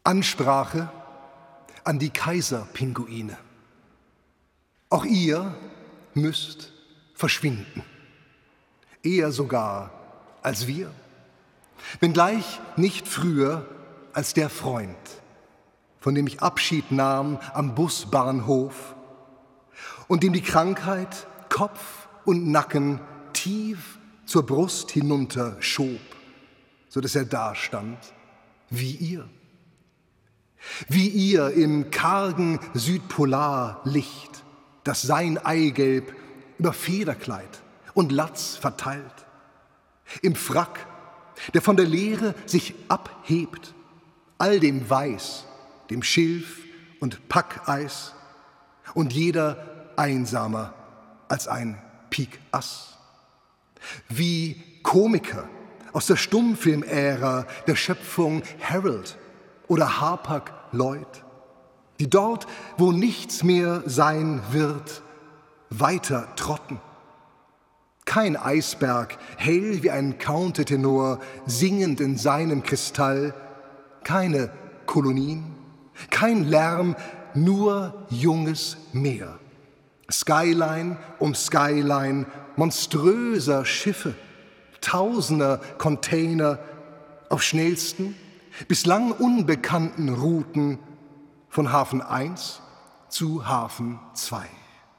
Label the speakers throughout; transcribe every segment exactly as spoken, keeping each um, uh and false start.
Speaker 1: Ansprache an die Kaiserpinguine. Auch ihr müsst verschwinden, eher sogar als wir, wenngleich nicht früher als der Freund, von dem ich Abschied nahm am Busbahnhof und dem die Krankheit Kopf und Nacken tief zur Brust hinunter schob, so dass er dastand wie ihr. Wie ihr im kargen Südpolarlicht, das sein Eigelb über Federkleid und Latz verteilt. Im Frack, der von der Leere sich abhebt, all dem Weiß, dem Schilf und Packeis und jeder einsamer als ein Pik-Ass. Wie Komiker aus der Stummfilmära der Schöpfung Harold oder Hapag Lloyd, die dort, wo nichts mehr sein wird, weiter trotten. Kein Eisberg, hell wie ein Countertenor, singend in seinem Kristall, keine Kolonien, kein Lärm, nur junges Meer. Skyline um Skyline, monströser Schiffe, tausender Container auf schnellsten, bislang unbekannten Routen von Hafen eins zu Hafen zwei.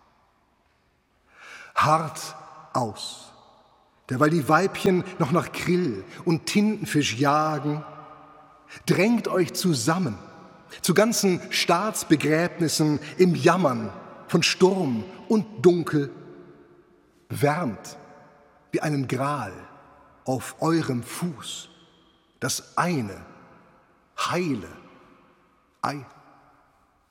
Speaker 1: Hart aus, derweil die Weibchen noch nach Krill und Tintenfisch jagen, drängt euch zusammen zu ganzen Staatsbegräbnissen im Jammern von Sturm und Dunkel, wärmt wie einen Gral auf eurem Fuß das eine heile Ei.